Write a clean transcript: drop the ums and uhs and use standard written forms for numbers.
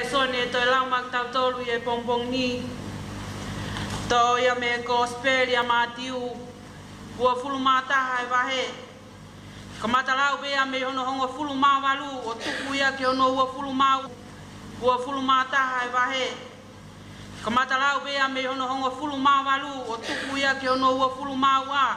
sone to lau mak tau tolu e pompong ni. To ia me gospel ia matiu. Ua fulu mataha e wahe. Kamata lau bea me ono hongo fulu mawalu o tuku ia ke ono ua fulu mau. Ua fulu mataha e wahe. Kamata lau bea me ono hongo fulu mawalu o tuku ia ke ono ua fulu maua.